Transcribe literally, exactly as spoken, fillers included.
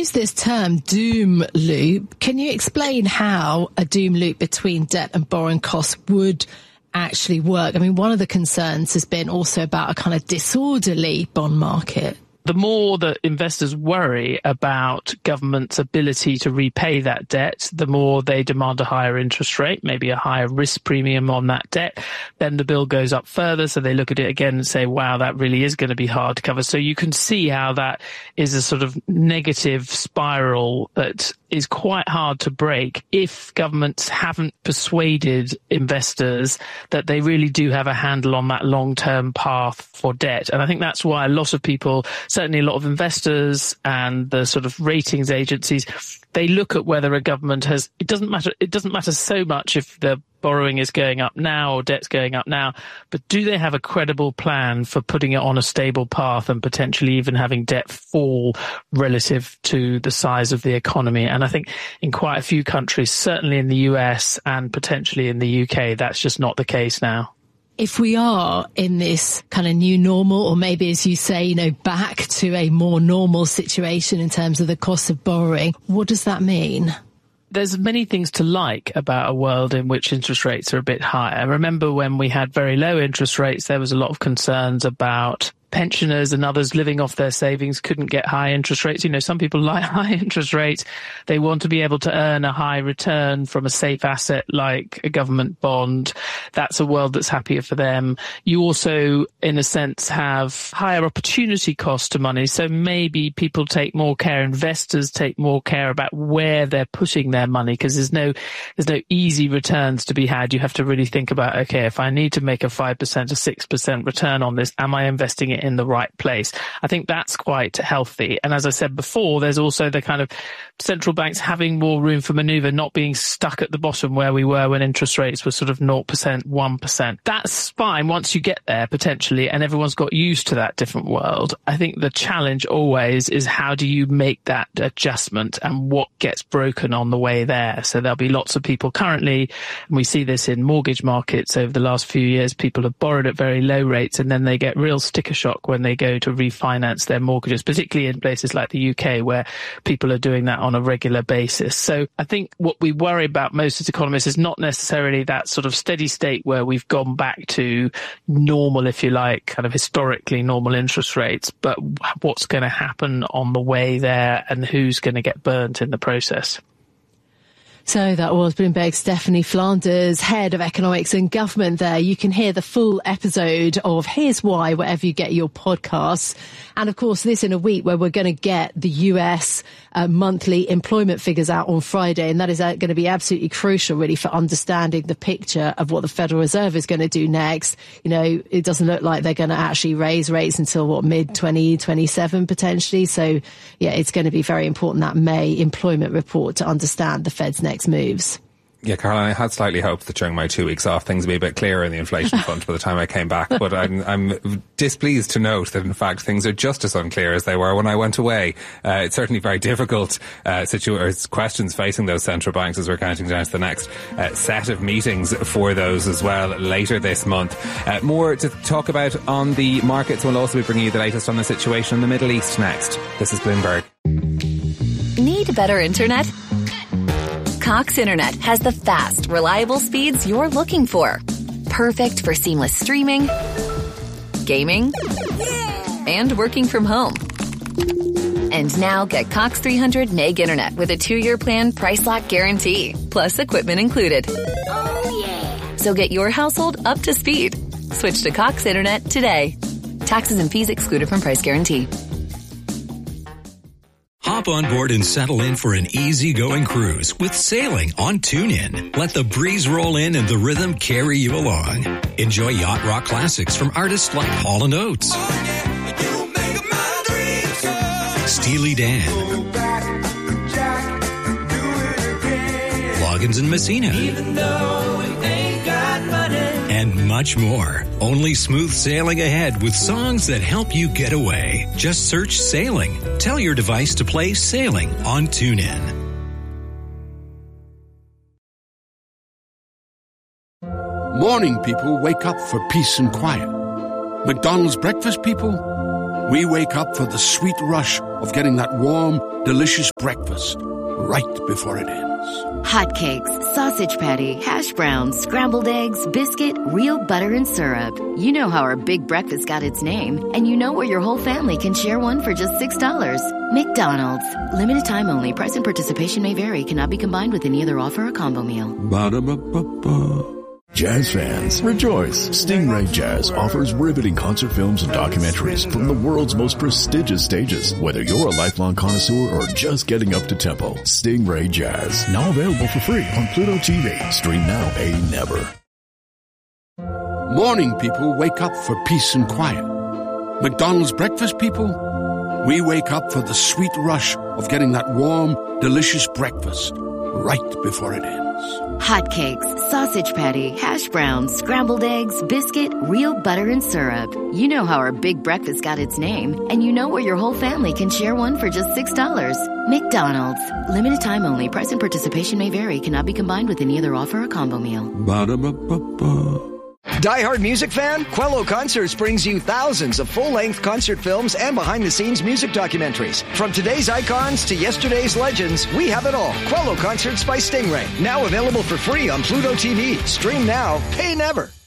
use this term doom loop. Can you explain how a doom loop between debt and borrowing costs would actually work? I mean, one of the concerns has been also about a kind of disorderly bond market. The more that investors worry about government's ability to repay that debt, the more they demand a higher interest rate, maybe a higher risk premium on that debt. Then the bill goes up further, so they look at it again and say, wow, that really is going to be hard to cover. So you can see how that is a sort of negative spiral that is quite hard to break if governments haven't persuaded investors that they really do have a handle on that long-term path for debt. And I think that's why a lot of people, certainly a lot of investors and the sort of ratings agencies, they look at whether a government has, it doesn't matter, it doesn't matter so much if the borrowing is going up now or debt's going up now, but do they have a credible plan for putting it on a stable path and potentially even having debt fall relative to the size of the economy? And I think in quite a few countries, certainly in the U S and potentially in the U K, that's just not the case now. If we are in this kind of new normal, or maybe, as you say, you know, back to a more normal situation in terms of the cost of borrowing, what does that mean? There's many things to like about a world in which interest rates are a bit higher. I remember when we had very low interest rates, there was a lot of concerns about pensioners and others living off their savings couldn't get high interest rates. You know, some people like high interest rates. They want to be able to earn a high return from a safe asset like a government bond. That's a world that's happier for them. You also, in a sense, have higher opportunity cost to money. So maybe people take more care, investors take more care about where they're putting their money, because there's no, there's no easy returns to be had. You have to really think about, okay, if I need to make a five percent or six percent return on this, am I investing it in the right place? I think that's quite healthy. And as I said before, there's also the kind of central banks having more room for maneuver, not being stuck at the bottom where we were when interest rates were sort of zero percent, one percent. That's fine once you get there, potentially, and everyone's got used to that different world. I think the challenge always is how do you make that adjustment and what gets broken on the way there? So there'll be lots of people currently, and we see this in mortgage markets over the last few years, people have borrowed at very low rates and then they get real sticker shock when they go to refinance their mortgages, particularly in places like the U K where people are doing that on a regular basis. So I think what we worry about most as economists is not necessarily that sort of steady state where we've gone back to normal, if you like, kind of historically normal interest rates, but what's going to happen on the way there and who's going to get burnt in the process. So that was Bloomberg's Stephanie Flanders, Head of Economics and Government there. You can hear the full episode of Here's Why wherever you get your podcasts. And of course, this in a week where we're going to get the U S uh, monthly employment figures out on Friday. And that is uh, going to be absolutely crucial, really, for understanding the picture of what the Federal Reserve is going to do next. You know, it doesn't look like they're going to actually raise rates until, what, mid twenty twenty-seven potentially. So, yeah, it's going to be very important, that May employment report, to understand the Fed's next moves. Yeah, Caroline, I had slightly hoped that during my two weeks off things would be a bit clearer in the inflation front by the time I came back, but I'm, I'm displeased to note that in fact things are just as unclear as they were when I went away. Uh, it's certainly very difficult uh, situ- questions facing those central banks as we're counting down to the next uh, set of meetings for those as well later this month. Uh, more to talk about on the markets. We'll also be bringing you the latest on the situation in the Middle East next. This is Bloomberg. Need better internet? Cox Internet has the fast, reliable speeds you're looking for. Perfect for seamless streaming, gaming, and working from home. And now get Cox three hundred meg internet with a two-year plan price lock guarantee, plus equipment included. Oh, yeah. So get your household up to speed. Switch to Cox Internet today. Taxes and fees excluded from price guarantee. Hop on board and settle in for an easygoing cruise with sailing on TuneIn. Let the breeze roll in and the rhythm carry you along. Enjoy yacht rock classics from artists like Hall and Oates, oh, yeah, you make my dreams so. Steely Dan, Jack, Loggins and Messina, even though we ain't got money, and much more. Only smooth sailing ahead with songs that help you get away. Just search Sailing. Tell your device to play Sailing on TuneIn. Morning people wake up for peace and quiet. McDonald's breakfast people, We wake up for the sweet rush of getting that warm, delicious breakfast right before it ends. Hotcakes, sausage patty, hash browns, scrambled eggs, biscuit, real butter and syrup. You know how our big breakfast got its name, and you know where your whole family can share one for just six dollars. McDonald's. Limited time only. Price and participation may vary. Cannot be combined with any other offer or combo meal. Ba-da-ba-ba-ba. Jazz fans, rejoice! Stingray Jazz offers riveting concert films and documentaries from the world's most prestigious stages. Whether you're a lifelong connoisseur or just getting up to tempo, Stingray Jazz, now available for free on Pluto T V. Stream now, pay never. Morning people wake up for peace and quiet. McDonald's breakfast people, we wake up for the sweet rush of getting that warm, delicious breakfast right before it ends. Hotcakes, sausage patty, hash browns, scrambled eggs, biscuit, real butter and syrup. You know how our big breakfast got its name, and you know where your whole family can share one for just six dollars. McDonald's. Limited time only. Price and participation may vary. Cannot be combined with any other offer or combo meal. Ba-da-ba-ba-ba. Die-hard music fan? Quello Concerts brings you thousands of full-length concert films and behind-the-scenes music documentaries. From today's icons to yesterday's legends, we have it all. Quello Concerts by Stingray. Now available for free on Pluto T V. Stream now, pay never.